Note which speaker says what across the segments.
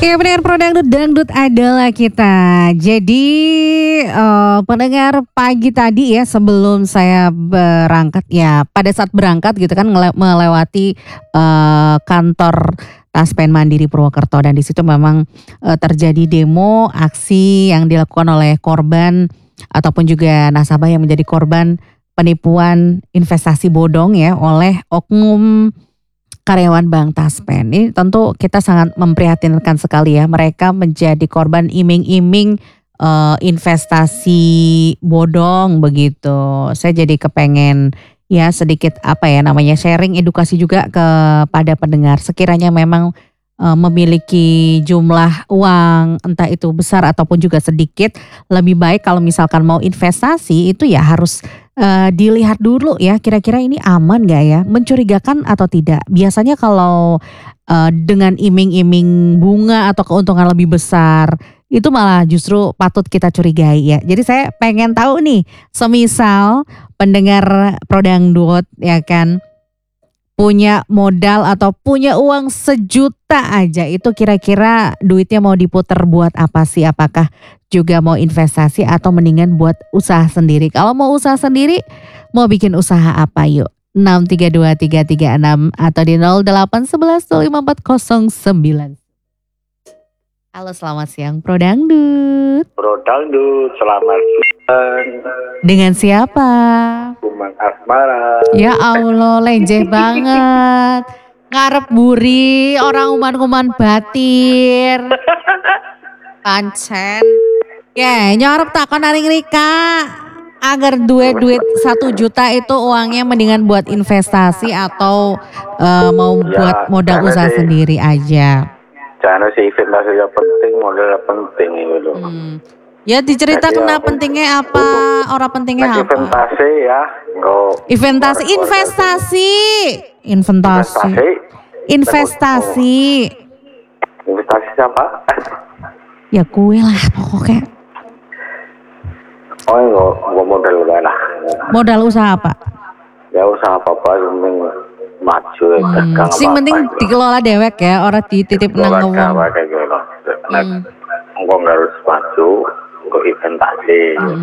Speaker 1: Ya pendengar Pro Dangdut adalah kita. Jadi pendengar pagi tadi ya sebelum saya berangkat ya pada saat berangkat gitu kan melewati kantor Taspen Mandiri Purwokerto dan di situ memang terjadi demo aksi yang dilakukan oleh korban ataupun juga nasabah yang menjadi korban penipuan investasi bodong ya oleh oknum karyawan Bank Taspen. Ini tentu kita sangat memprihatinkan sekali ya. Mereka menjadi korban iming-iming investasi bodong begitu. Saya jadi kepengen ya sedikit sharing edukasi juga kepada pendengar. Sekiranya memang memiliki jumlah uang entah itu besar ataupun juga sedikit, lebih baik kalau misalkan mau investasi itu ya harus dilihat dulu ya kira-kira ini aman gak ya, mencurigakan atau tidak. Biasanya kalau dengan iming-iming bunga atau keuntungan lebih besar itu malah justru patut kita curigai ya. Jadi saya pengen tahu nih, semisal pendengar Pro Dangdut ya kan punya modal atau punya uang 1 juta aja, itu kira-kira duitnya mau diputer buat apa sih? Apakah juga mau investasi atau mendingan buat usaha sendiri? Kalau mau usaha sendiri, mau bikin usaha apa yuk? 6323336 atau di 0811254009. Halo selamat siang Pro Dangdut.
Speaker 2: Pro Dangdut, selamat siang.
Speaker 1: Dengan siapa?
Speaker 2: Kuman Asmara.
Speaker 1: Ya Allah, lenjeh banget. Ngarep buri, orang uman-uman batir. Pancen. Ya, nyorep takon naring Rika. Agar duit 1 juta itu uangnya mendingan buat investasi atau mau buat modal usaha sendiri aja.
Speaker 2: Jangan sih investasi yang penting, modal penting gitu.
Speaker 1: Ya dicerita kenapa pentingnya apa, orang pentingnya apa?
Speaker 2: Investasi ya,
Speaker 1: investasi
Speaker 2: siapa?
Speaker 1: Ya kue lah pokoknya.
Speaker 2: Oh enggak modal lah.
Speaker 1: Modal usaha apa?
Speaker 2: Ya usaha apa yang maju dagang.
Speaker 1: Sing penting dikelola dewek ya, orang dititip nang wong.
Speaker 2: Kayak gitu. Enggak harus maju, enggak investasi.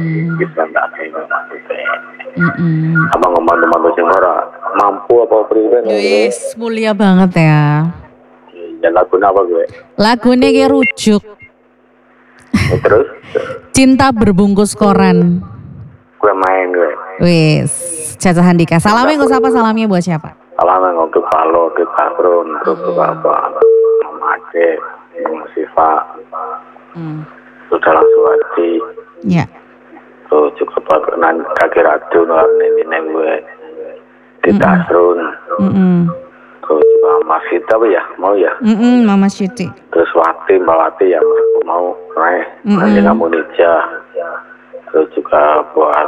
Speaker 2: Abang ngomong sing ora mampu apa priwe.
Speaker 1: Wis mulia banget ya.
Speaker 2: Dan lagunya apa gue?
Speaker 1: Lagunya kayak rujuk.
Speaker 2: Terus?
Speaker 1: Cinta berbungkus koran.
Speaker 2: Gue main gue.
Speaker 1: Wis, Caca Handika. Salamnya gak siapa, salamnya buat siapa?
Speaker 2: Salamnya untuk Palo, untuk Patrun, untuk apa? Mama Ade, Mama Siva. Sudah langsung hati.
Speaker 1: Ya.
Speaker 2: Tuh juga buat kaki ratu ini gue. Di Tasrun. Terus juga Mas Sita ya, mau ya?
Speaker 1: Mama Siti.
Speaker 2: Terus Wati, Mbak Wati yang mau naik. Nanti kamu Nija. Terus juga buat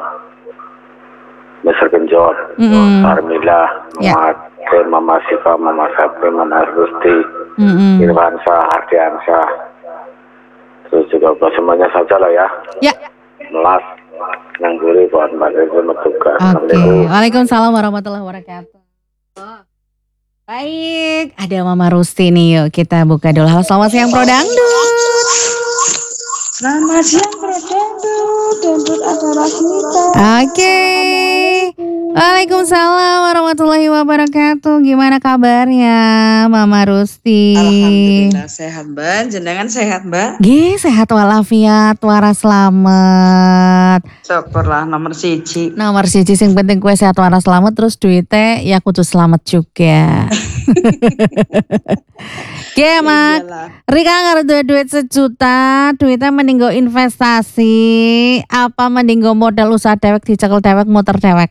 Speaker 2: Mr. Genjot, Sarmila, Mama Siva, Mama Sabri, Mama Rusti, Irwansa, Ardiansa. Terus juga buat semuanya saja lah ya.
Speaker 1: Ya.
Speaker 2: Melas, Nangguri buat Mbak Reza Metugas.
Speaker 1: Oke, Waalaikumsalam warahmatullahi wabarakatuh. Baik, ada Mama Rusti nih, yuk kita buka dulu. Halo, selamat siang Pro Dangdut.
Speaker 3: Selamat siang Pro Dangdut acara kita.
Speaker 1: Oke. Waalaikumsalam warahmatullahi wabarakatuh. Gimana kabarnya Mama Rusti?
Speaker 3: Alhamdulillah sehat Mbak. Jenengan sehat Mbak?
Speaker 1: Nggih, sehat walafiat, waras slamet.
Speaker 3: Syukurlah nomor 1.
Speaker 1: Nomor 1 sing penting kue sehat waras slamet, terus duitnya ya kudu selamat juga. Oke Mak, Rika nggak duit 1 juta, duitnya mending go investasi, apa mending go modal usaha dewek, dicekel dewek, muter dewek?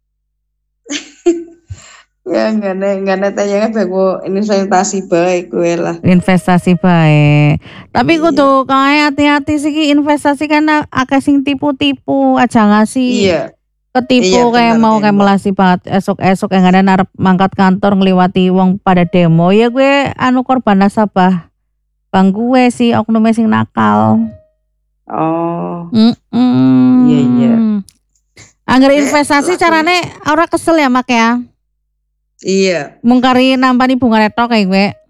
Speaker 3: Ya enggak tanya baik investasi baik gue lah.
Speaker 1: Investasi baik. Tapi kudu kayak hati-hati sih investasi karena akeh sing tipu-tipu aja ngasih.
Speaker 3: Iya.
Speaker 1: Ketipu kayak mau kayak melasi banget esok-esok yang ada narep mangkat kantor ngliwati wong pada demo ya gue korban nasabah. Bang gue sih oknumnya sing nakal.
Speaker 3: Oh.
Speaker 1: Iya. Angger investasi carane ora kesel ya Mak ya.
Speaker 3: Iya.
Speaker 1: Mungkari nampani bunga retok kayak gue.